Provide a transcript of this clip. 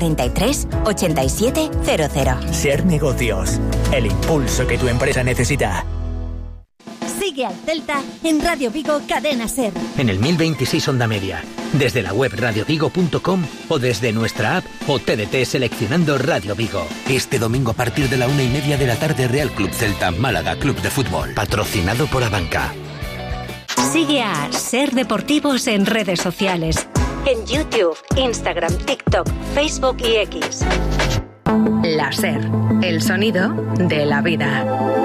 33 87 00. Ser Negocios, el impulso que tu empresa necesita. Sigue al Celta en Radio Vigo Cadena Ser. En el 1026 Onda Media, desde la web radiovigo.com o desde nuestra app o TDT seleccionando Radio Vigo. Este domingo a partir de la 1:30 de la tarde, Real Club Celta Málaga Club de Fútbol, patrocinado por Abanca. Sigue a Ser Deportivos en redes sociales. En YouTube, Instagram, TikTok, Facebook y X. La Ser, el sonido de la vida.